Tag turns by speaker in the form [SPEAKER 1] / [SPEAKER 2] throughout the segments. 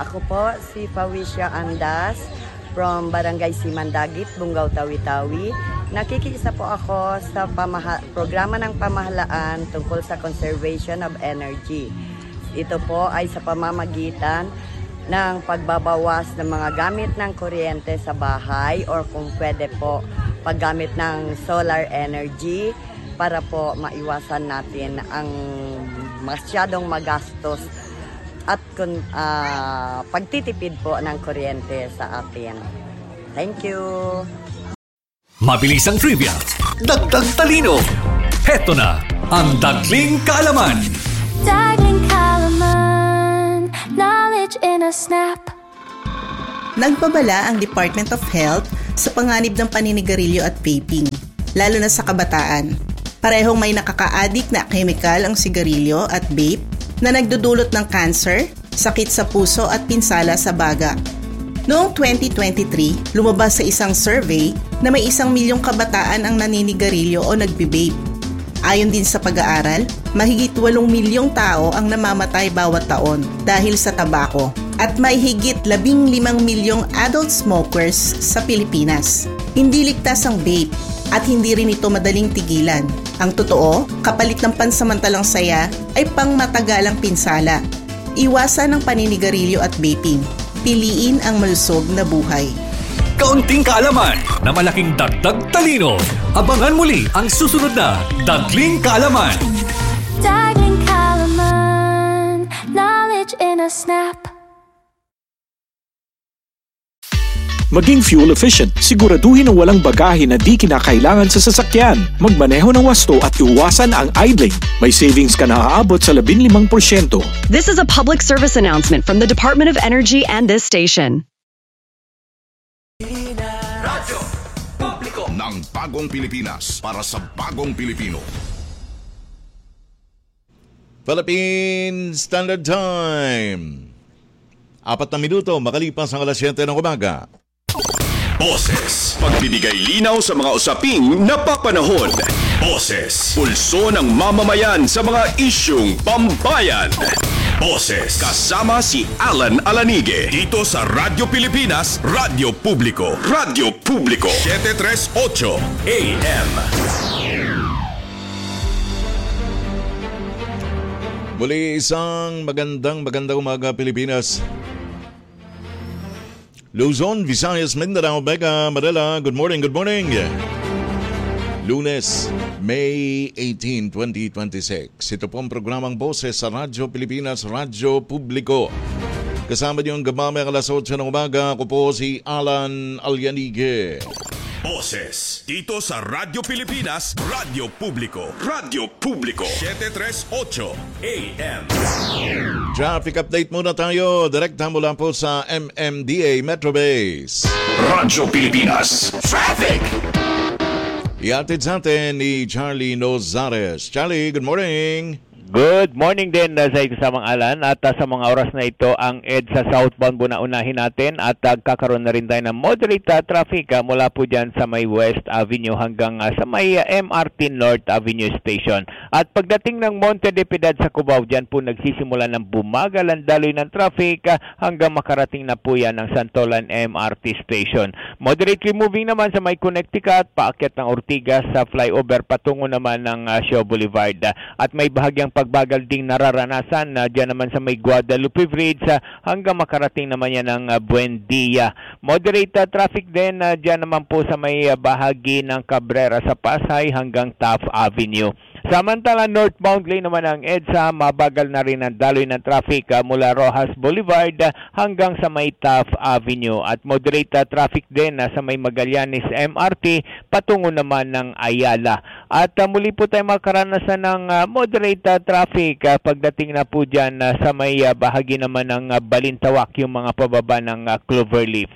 [SPEAKER 1] Ako po si Pawisya Andas from Barangay Simandagit, Bungaw, Tawi-Tawi. Nakikisa po ako sa programa ng pamahalaan tungkol sa conservation of energy. Ito po ay sa pamamagitan ng pagbabawas ng mga gamit ng kuryente sa bahay or kung pwede po paggamit ng solar energy para po maiwasan natin ang masyadong magastos at pagtitipid po ng kuryente sa atin. Thank you!
[SPEAKER 2] Mabilis ang trivia, dagdag talino. Heto na ang Dagling Kaalaman.
[SPEAKER 3] Dagling Kaalaman, knowledge in a snap.
[SPEAKER 4] Nagbabala ang Department of Health sa panganib ng paninigarilyo at vaping, lalo na sa kabataan. Parehong may nakaka-addict na chemical ang sigarilyo at vape na nagdudulot ng cancer, sakit sa puso at pinsala sa baga. Noong 2023, lumabas sa isang survey na may 1 milyong kabataan ang naninigarilyo o nagbe-vape. Ayon din sa pag-aaral, mahigit 8 milyong tao ang namamatay bawat taon dahil sa tabako at may higit 15 milyong adult smokers sa Pilipinas. Hindi ligtas ang vape at hindi rin ito madaling tigilan. Ang totoo, kapalit ng pansamantalang saya ay pangmatagalang pinsala. Iwasan ang paninigarilyo at vaping. Piliin ang malusog na buhay.
[SPEAKER 2] Kaunting kaalaman na malaking dagdag talino. Abangan muli ang susunod na Dagling Kaalaman.
[SPEAKER 3] Dagling Kaalaman, knowledge in a snap.
[SPEAKER 5] Maging fuel efficient, siguraduhin na walang bagahe na di kinakailangan sa sasakyan. Magmaneho ng wasto at iwasan ang idling. May savings ka na aabot sa 15%.
[SPEAKER 6] This is a public service announcement from the Department of Energy and this station.
[SPEAKER 2] Radyo Publiko
[SPEAKER 7] ng Bagong Pilipinas para sa Bagong Pilipino.
[SPEAKER 8] Philippine Standard Time. 4 na minuto makalipas ang alas 7 ng umaga.
[SPEAKER 7] Boses, pagbibigay linaw sa mga usaping napapanahon. Boses, pulso ng mamamayan sa mga isyung pambayan. Boses, kasama si Alan Alanige dito sa Radyo Pilipinas, Radyo Publiko. Radyo Publiko, 738 AM.
[SPEAKER 8] Muli isang magandang umaga Pilipinas. Luzon, Visayas, Mindanao, Mega, Manila, good morning. Lunes, May 18, 2026. Ito po ang programang Boses sa Radyo Pilipinas, Radyo Publiko. Kasama niyo ang gabame ang alas 8 ng umaga. Ako po si Alan Alyanige.
[SPEAKER 7] Boses, dito sa Radyo Pilipinas, Radyo Publiko. Radyo Publiko, 738 AM.
[SPEAKER 8] Traffic update muna tayo. Direkta mula po sa MMDA Metro Base.
[SPEAKER 7] Radyo Pilipinas, Traffic!
[SPEAKER 8] Iatid sa atin ni Charlie Nozares. Charlie, good morning.
[SPEAKER 9] Good morning din sa kasamang Alan at sa mga oras na ito ang EDSA southbound muna unahin natin at kakaroon na rin tayo ng moderate traffic mula po dyan sa may West Avenue hanggang sa may MRT North Avenue Station. At pagdating ng Monte de Piedad sa Cubao, dyan po nagsisimula ng bumagal ang daloy ng traffic hanggang makarating na po yan ng Santolan MRT Station. Moderately moving naman sa may Connecticut, paakyat ng Ortigas sa flyover patungo naman ng Shaw Boulevard. At may bahagyang pagbagal ding nararanasan dyan naman sa may Guadalupe Bridge hanggang makarating naman yan ng Buendia. Moderate traffic din dyan naman po sa may bahagi ng Cabrera sa Pasay hanggang Taft Avenue. Samantala, northbound lane naman ang EDSA, mabagal na rin ang daloy ng traffic mula Rojas Boulevard hanggang sa may Taft Avenue. At moderate traffic din sa may Magallanes MRT patungo naman ng Ayala. At muli po tayo makaranasan ng moderate traffic pagdating na po dyan sa may bahagi naman ng Balintawak, yung mga pababa ng Cloverleaf.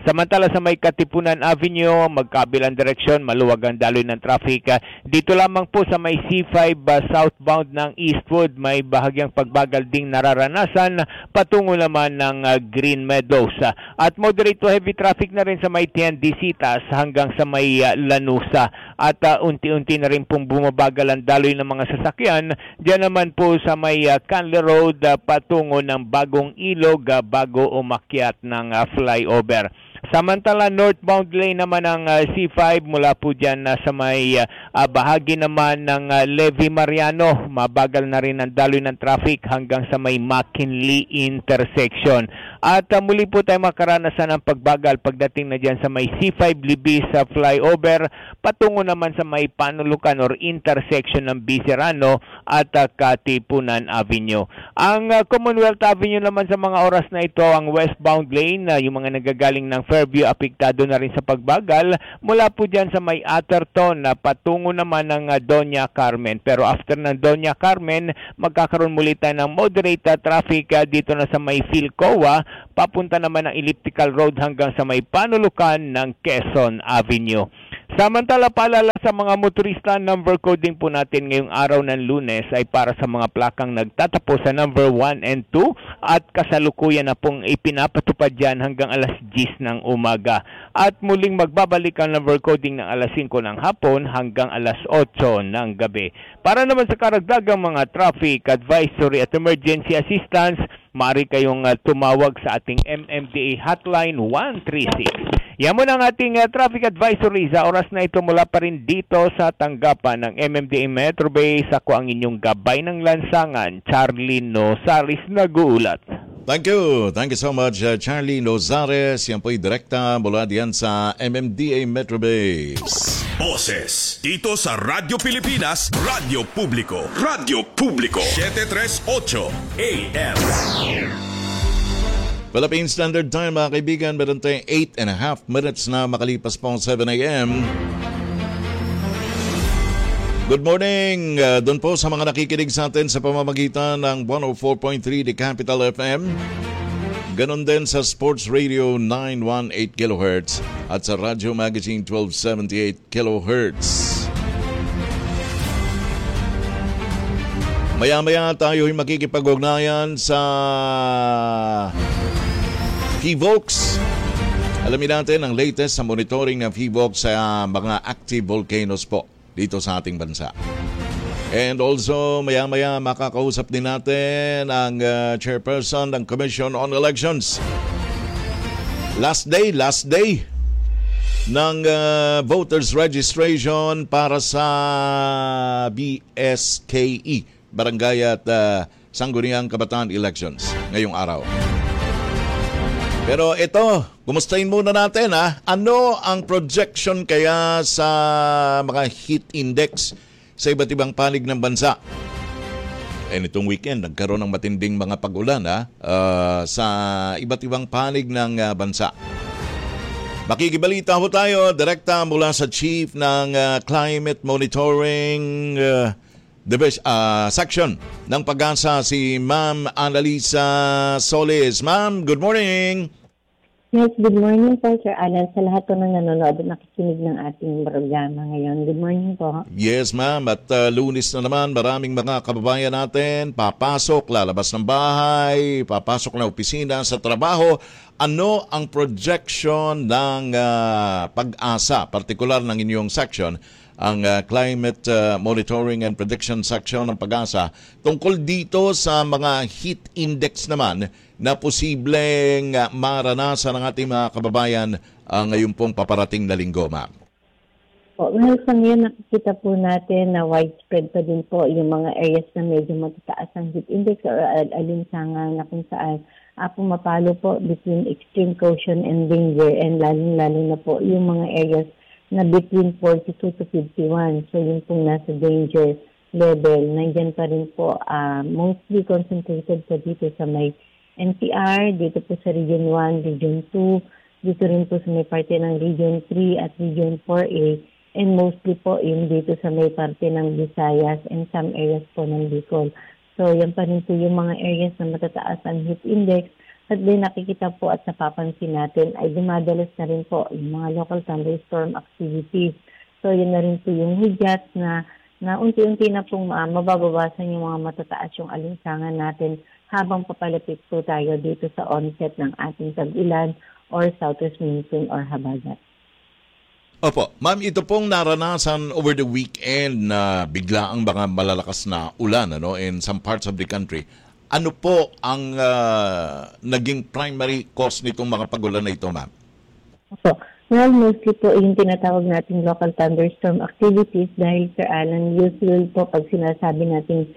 [SPEAKER 9] Samantala sa may Katipunan Avenue, magkabilang direksyon, maluwag ang daloy ng traffic. Dito lamang po sa may C5 southbound ng Eastwood, may bahagyang pagbagal ding nararanasan patungo naman ng Green Meadows. At moderate to heavy traffic na rin sa may Tiendesitas hanggang sa may Lanusa. At unti-unti na rin pong bumabagal ang daloy ng mga sasakyan. Diyan naman po sa may Canley Road patungo ng Bagong Ilog bago umakyat ng flyover. Samantala, northbound lane naman ng C5 mula po dyan sa may bahagi naman ng Levi Mariano. Mabagal na rin ang daloy ng traffic hanggang sa may McKinley intersection. At muli po tayo makaranasan ng pagbagal pagdating na dyan sa may C5 Libis flyover patungo naman sa may Panulukan or intersection ng Biserano at Katipunan Avenue. Ang Commonwealth Avenue naman sa mga oras na ito, ang westbound lane, yung mga nagagaling ng Fairview, apektado na rin sa pagbagal mula po dyan sa may Atherton na patungo naman ng Doña Carmen. Pero after ng Doña Carmen, magkakaroon muli tayo ng moderate traffic dito na sa may Philcoa, papunta naman ng Elliptical Road hanggang sa may Panulukan ng Quezon Avenue. Samantala, paalala sa mga motorista, number coding po natin ngayong araw ng Lunes ay para sa mga plakang nagtatapos sa number 1 and 2 at kasalukuyan na pong ipinapatupad yan hanggang alas 10 ng umaga. At muling magbabalik ang number coding ng alas 5 ng hapon hanggang alas 8 ng gabi. Para naman sa karagdagang mga traffic advisory at emergency assistance, maaari kayong tumawag sa ating MMDA hotline 136. Yan mo ang ating traffic advisory sa oras na ito mula pa rin dito sa tanggapan ng MMDA Metro Base. Ako ang inyong gabay ng lansangan, Charlie Nozares, nag-uulat.
[SPEAKER 8] Thank you so much, Charlie Nozares. Yan po'y direkta mula diyan sa MMDA Metro Base.
[SPEAKER 7] Boses dito sa Radyo Pilipinas, Radyo Publiko. Radyo Publiko 738 AM.
[SPEAKER 8] Philippine Standard Time, mga kaibigan, meron tayong 8.5 minutes na makalipas po ang 7 a.m. Good morning doon po sa mga nakikinig sa atin sa pamamagitan ng 104.3 The Capital FM. Ganon din sa Sports Radio 918 kHz at sa Radio Magazine 1278 kHz. Maya-maya tayo'y makikipag-ugnayan sa PHIVOLCS. Alamin natin ang latest sa monitoring ng PHIVOLCS sa mga active volcanoes po dito sa ating bansa. And also, maya-maya makakausap din natin ang chairperson ng Commission on Elections. Last day ng voters registration para sa BSKE, Barangay at Sangguniang Kabataan Elections ngayong araw. Pero ito, kumustahin muna natin ano ang projection kaya sa mga heat index sa iba't ibang panig ng bansa? Nitong weekend, nagkaroon ng matinding mga pag-ulan sa iba't ibang panig ng bansa. Makikibalita ho tayo direkta mula sa Chief ng Climate Monitoring Section ng Pag-asa, si Ma'am Annalisa Solis. Ma'am, good morning!
[SPEAKER 10] Yes, good morning po, Sir Alan, sa lahat po ng nanonood at nakikinig ng ating programa ngayon. Good morning po.
[SPEAKER 8] Yes, ma'am. At Lunes na naman, maraming mga kababayan natin papasok, lalabas ng bahay, papasok na opisina, sa trabaho. Ano ang projection ng Pag-asa, partikular ng inyong section, ang Climate Monitoring and Prediction Section ng Pag-asa, tungkol dito sa mga heat index naman na posibleng maranasan ng ating mga kababayan ngayon pong paparating na linggo, ma'am?
[SPEAKER 10] Well, sa ngayon nakikita po natin na widespread pa din po yung mga areas na medyo matataas ang heat index or alinsangan na kung saan pumapalo po between extreme caution and danger, and lalo na po yung mga areas na between 42 to 51. So yung pong nasa danger level, nandyan pa rin po mostly concentrated po dito sa may NCR, dito po sa Region 1, Region 2, dito rin po sa may parte ng Region 3 at Region 4A, and mostly po yung dito sa may parte ng Visayas and some areas po ng Bicol. So yan pa rin po yung mga areas na matataas ang heat index At din nakikita po at napapansin natin ay dumadalas na rin po yung mga local thunderstorm activities. So yun na rin po yung hudyat na unti-unti na pong mababawasan yung mga matataas yung alinsangan natin habang papalapit po tayo dito sa onset ng ating tag-ulan or southwest monsoon or habagat.
[SPEAKER 8] Opo. Ma'am, ito pong naranasan over the weekend na bigla ang mga malalakas na ulan in some parts of the country. Ano po ang naging primary cause nitong mga pag-ulan na ito, ma'am?
[SPEAKER 10] So, well, mostly po yung tinatawag nating local thunderstorm activities dahil, Sir Alan, usually po pag sinasabi nating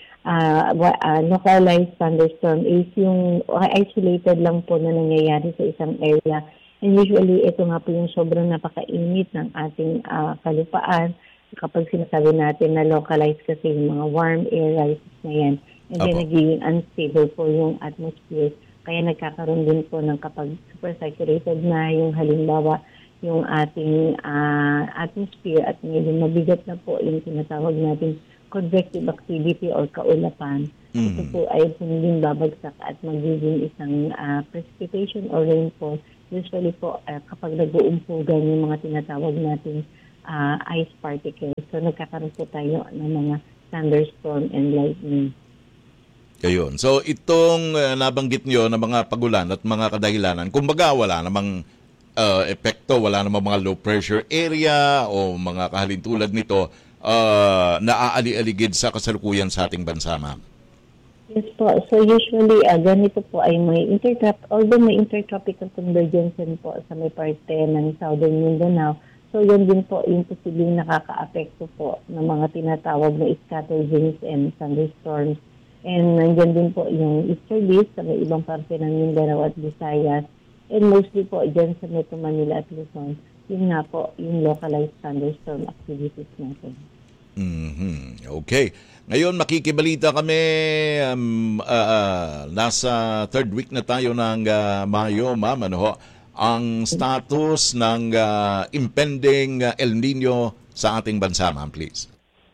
[SPEAKER 10] localized thunderstorm is yung isolated lang po na nangyayari sa isang area. And usually, ito nga po yung sobrang napakainit ng ating kalupaan. Kapag sinasabi natin na localized kasi yung mga warm air rises na yan, and then nagiging unstable po yung atmosphere. Kaya nagkakaroon din po ng kapag super saturated na yung halimbawa yung ating atmosphere at medyo mabigat na po yung tinatawag natin convective activity or kaulapan. Ito po ay hindi babagsak at magiging isang precipitation or rainfall. Usually po kapag nag-uumpugan yung mga tinatawag natin ice particles. So nagkakaroon po tayo ng mga thunderstorm and lightning.
[SPEAKER 8] Ayun. So itong nabanggit nyo na mga pagulan at mga kadahilanan, kumbaga wala namang epekto, wala namang mga low pressure area o mga kahalintulad nito naaali-aligid sa kasalukuyan sa ating bansa, ma'am.
[SPEAKER 10] Yes po. So usually ganito po ay may although may intertropical convergence po sa may parte ng Southern Mindanao. So yan din po yung posibleng nakaka-apekto po ng mga tinatawag na scatterings and thunderstorms. And nandiyan din po yung easterlies sa may ibang parte ng Mindanao at Visayas. And mostly po dyan sa Metro Manila at Luzon, yun nga po yung localized thunderstorm activities natin.
[SPEAKER 8] Okay. Ngayon makikibalita kami, nasa third week na tayo ng Mayo, ma'am. Ang status ng impending El Nino sa ating bansa, ma'am, please.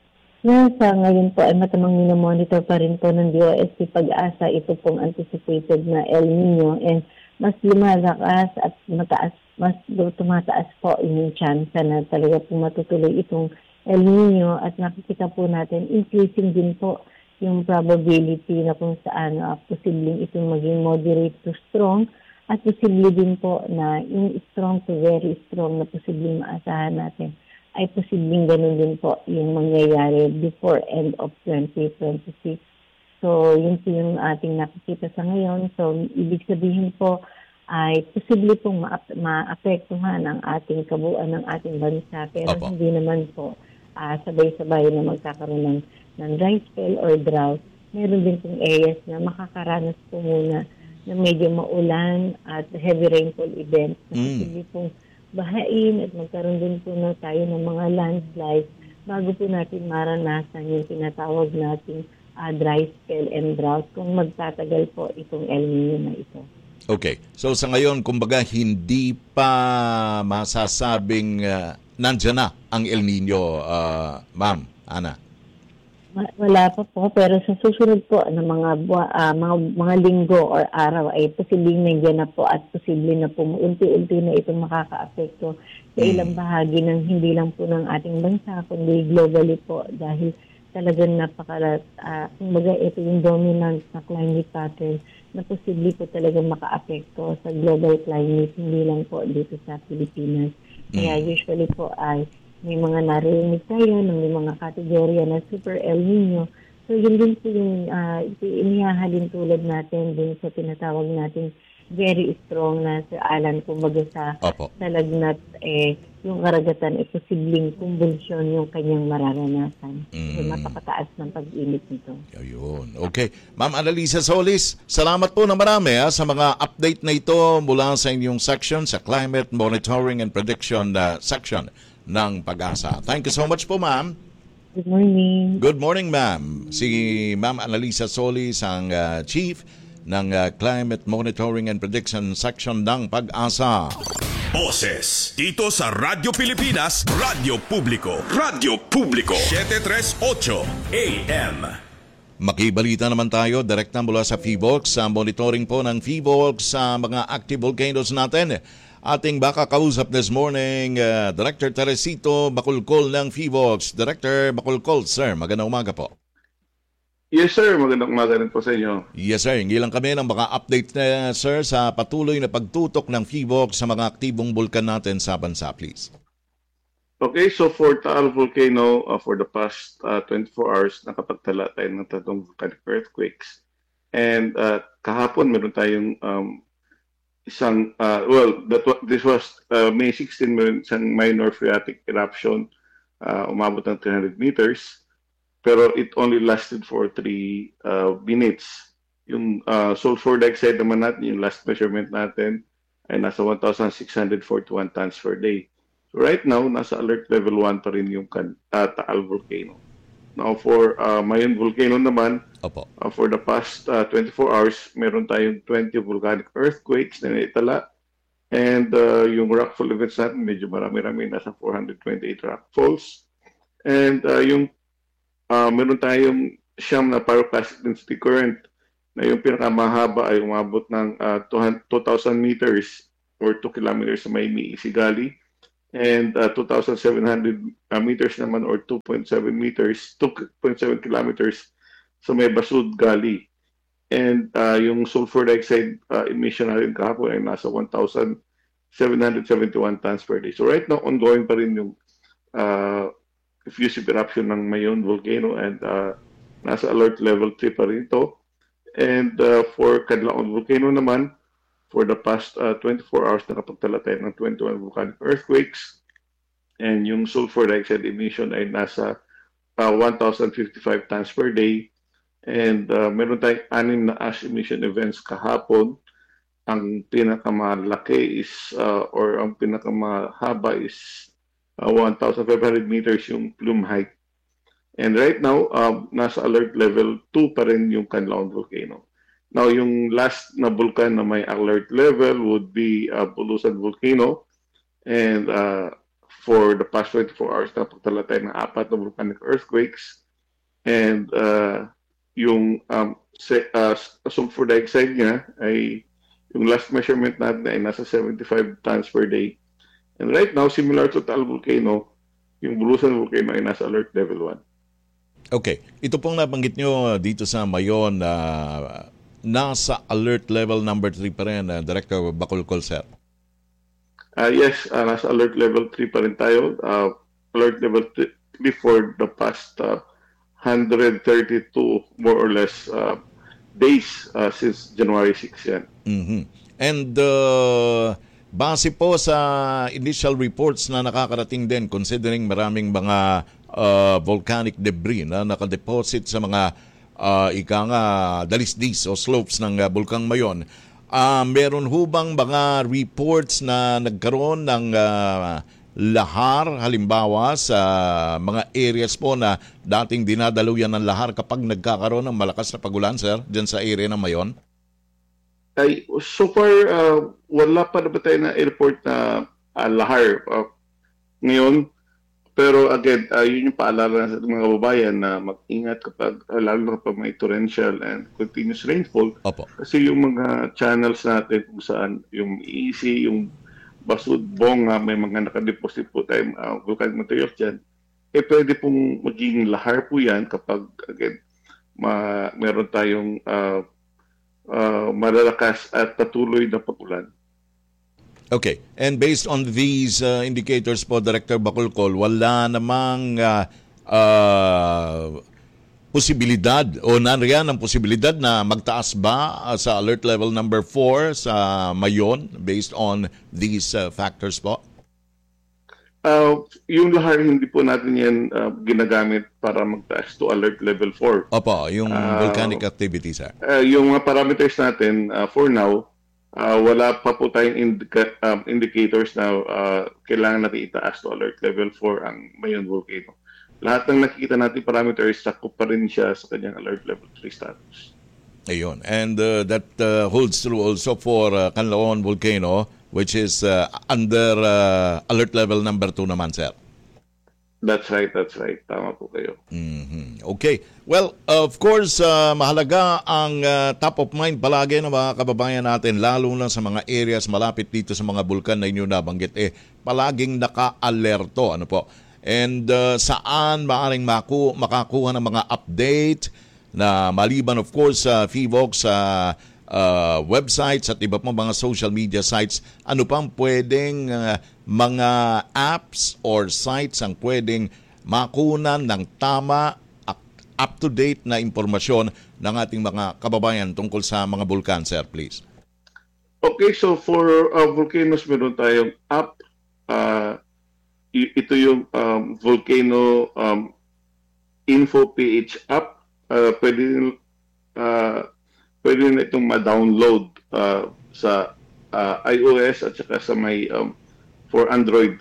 [SPEAKER 10] Sa ngayon po ay matamang minomonitor pa rin po ng DOST Pag-asa ito pong anticipated na El Nino, and mas lumalakas at mas tumataas po yung chance na talaga pong matutuloy itong El Nino, at nakikita po natin increasing din po yung probability na kung saan posibleng itong maging moderate to strong, at posible din po na yung strong to very strong na posibleng maasahan natin ay posibleng ganun din po yung mangyayari before end of 2026. So, yun po yung ating nakikita sa ngayon. So, ibig sabihin po ay posible pong maapektuhan ang ating kabuuan ng ating bansa. Pero hindi naman po sabay-sabay na magkakaroon ng dry spell or drought. Meron din pong areas na makakaranas po muna na medyo maulan at heavy rainfall events. Posible pong bahain at magkaroon din po na tayo ng mga landslides bago po natin maranasan yung tinatawag nating dry spell and drought kung magtatagal po itong El Nino na ito.
[SPEAKER 8] Okay. So sa ngayon, kumbaga hindi pa masasabing nandiyan na ang El Nino, ma'am, Ana.
[SPEAKER 10] Wala pa po, pero sa susunod po ng mga linggo or araw ay posibleng nandiyan na po at posibleng na po unti-unti na itong makaka-apekto sa ilang bahagi ng hindi lang po ng ating bansa kundi globally po, dahil talagang kumbaga ito yung dominant na climate pattern na posible po talagang maka-apekto sa global climate, hindi lang po dito sa Pilipinas. Kaya usually po ay may mga narinig tayo ng may mga kategorya na Super El Nino. So yun din po yung inihahalin tulad natin din sa tinatawag natin very strong na Sir Alan, kumbaga sa lagnat, yung karagatan ay posibleng kumbulsyon yung kanyang mararanasan. So napakataas ng pag-init nito.
[SPEAKER 8] Ayun. Okay. Ma'am Annalisa Solis, salamat po na marami sa mga update na ito mula sa inyong section, sa Climate Monitoring and Prediction section ng Pag-asa. Thank you so much po, ma'am.
[SPEAKER 10] Good morning.
[SPEAKER 8] Good morning, ma'am. Si Ma'am Annalisa Solis, ang Chief ng Climate Monitoring and Prediction Section ng Pag-asa.
[SPEAKER 7] Boses dito sa Radyo Pilipinas, Radyo Publiko. Radyo Publiko 738 AM.
[SPEAKER 8] Makibalita naman tayo direkta mula sa PHIVOLCS sa monitoring po ng PHIVOLCS sa mga active volcanoes natin. Ating baka kausap this morning, Director Teresito Bacolcol ng PHIVOLCS. Director Bacolcol, sir, magandang umaga po.
[SPEAKER 11] Yes sir, magandang umaga rin po sa inyo.
[SPEAKER 8] Yes sir, hingi lang kami ng baka update na sir sa patuloy na pagtutok ng PHIVOLCS sa mga aktibong bulkan natin sa bansa, please.
[SPEAKER 11] Okay, so for Taal Volcano, for the past 24 hours, nakapagtala tayo ng 3 volcanic earthquakes. And kahapon, meron tayong isang, this was May 16, meron isang minor phreatic eruption, umabot ng 300 meters. Pero it only lasted for 3 minutes. Yung sulfur dioxide naman natin, yung last measurement natin, ay nasa 1,641 tons per day. So right now, nasa alert level 1 pa rin yung Taal Volcano. Now for Mayon Volcano naman, for the past 24 hours, meron tayong 20 volcanic earthquakes na naitala. And yung rockfall events natin, medyo marami-rami, nasa 428 rockfalls. And meron tayong siyam na pyroclastic density current na yung pinakamahaba ay umabot ng 2,000 meters or 2 kilometers sa may Isigali. And 2,700 meters naman or 2.7 kilometers sa may Basud Gali. And yung sulfur dioxide emission natin kahapon ay nasa 1,771 tons per day. So right now, ongoing pa rin yung effusive eruption ng Mayon Volcano and nasa alert level 3 pa rin ito. And for Canlaon Volcano naman, for the past 24 hours, nakapagtala tayo ng 21 volcanic earthquakes. And yung sulfur dioxide emission ay nasa 1,055 tons per day. And meron tayong 6 na ash emission events kahapon. Ang pinakamalaki is, or ang pinakamahaba is 1,500 meters yung plume height. And right now, nasa alert level 2 pa rin yung Canlaon Volcano. Now, yung last na vulkan na may alert level would be Bulusan Volcano. And for the past 24 hours, napagtala tayo ng 4 na volcanic earthquakes. And yung sulfur dioxide niya ay, yung last measurement natin ay nasa 75 tons per day. And right now, similar to Taal Volcano, yung Bulusan Volcano ay nasa alert level 1.
[SPEAKER 8] Okay. Ito pong nabanggit nyo dito sa Mayon, nasa alert level number 3 pa rin, Director Bacolcol, sir.
[SPEAKER 11] Yes, nasa alert level 3 pa rin tayo. Alert level 3 for the past 132 more or less days since January 6 yan. Mm-hmm.
[SPEAKER 8] And base po sa initial reports na nakakarating din, considering maraming mga volcanic debris na nakadeposit sa mga dalisdis o slopes ng Bulkang Mayon. Meron hubang mga reports na nagkaroon ng lahar, halimbawa sa mga areas po na dating dinadaluyan ng lahar kapag nagkakaroon ng malakas na pagulan, sir, dyan sa area ng Mayon?
[SPEAKER 11] Ay, so far, wala pa na ba tayo na airport na lahar ngayon? Pero again, yun yung paalala sa mga kababayan na mag-ingat kapag, lalo na kapag may torrential and continuous rainfall.
[SPEAKER 8] Opo.
[SPEAKER 11] Kasi yung mga channels natin kung saan yung Isi, yung Basud, Bonga, may mga nakadeposit po tayong volcanic materials dyan, pwede pong maging lahar po yan kapag, again, meron tayong malalakas at patuloy na pagulan.
[SPEAKER 8] Okay. And based on these indicators po, Director Bacolcol, wala namang posibilidad o nariyan ang posibilidad na magtaas ba sa alert level number 4 sa Mayon based on these factors po?
[SPEAKER 11] Yung lahar, hindi po natin yan ginagamit para magtaas to alert level 4.
[SPEAKER 8] Opo, yung volcanic activity, sir.
[SPEAKER 11] Yung mga parameters natin, for now, wala pa po tayong indicators na kailangan natin itaas to alert level 4 ang Mayon Volcano. Lahat ng nakikita natin parameters, sakop pa rin siya sa kanyang alert level 3 status.
[SPEAKER 8] Ayun. And that holds true also for Canlaon Volcano, which is under alert level number 2 naman, sir.
[SPEAKER 11] That's right. Tama po kayo.
[SPEAKER 8] Okay. Well, of course, mahalaga ang top of mind palagi ng mga kababayan natin, lalo na sa mga areas malapit dito sa mga bulkan na inyo nabanggit, palaging naka-alerto. Ano po? And saan maaring makakuha ng mga update na maliban, of course, sa FIVOX, sa websites at iba pang mga social media sites, ano pang pwedeng mga apps or sites ang pwedeng makunan ng tama, up-to-date na impormasyon ng ating mga kababayan tungkol sa mga bulkan, sir, please?
[SPEAKER 11] Okay, so for volcanoes, meron tayong app. Ito yung Volcano Info PH app. Pwede na itong ma-download sa iOS at saka sa may for Android.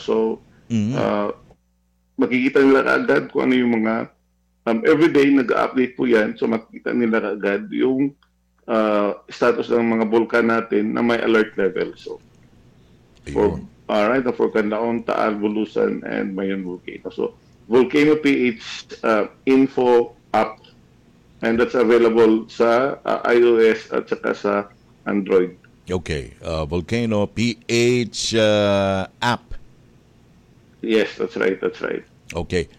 [SPEAKER 11] Makikita nila agad kung ano yung mga everyday nag-update po yan. So makikita nila agad yung status ng mga bulkan natin na may alert level. So for Canlaon, Taal, Bulusan, and Mayon Volcano. So Volcano PH Info app, and that's available sa iOS at saka sa Android.
[SPEAKER 8] Okay. Volcano PH app.
[SPEAKER 11] Yes, that's right.
[SPEAKER 8] Okay.